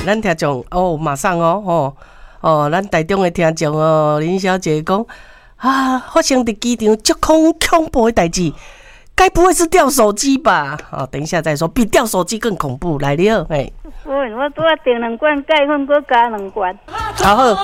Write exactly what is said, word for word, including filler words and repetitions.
咱听众哦，马上哦，哦哦，咱台中的听众哦，林小姐讲啊，发生伫机场足恐恐怖的代志，该不会是掉手机吧？哦，等一下再说，比掉手机更恐怖来了，哎。 我我拄啊订两罐钙粉，搁加两罐。 好好。